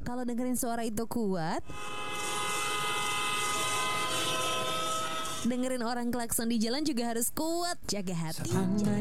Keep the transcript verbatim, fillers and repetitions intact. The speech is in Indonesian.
Kalau dengerin suara itu kuat, dengerin orang klakson di jalan juga harus kuat. Jaga hati, jaga